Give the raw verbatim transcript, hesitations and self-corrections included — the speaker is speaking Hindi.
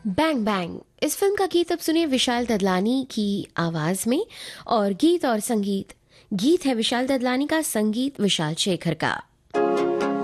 बैंग बैंग इस फिल्म का गीत अब सुनिए विशाल ददलानी की आवाज में। और गीत और संगीत, गीत है विशाल ददलानी का, संगीत विशाल शेखर का।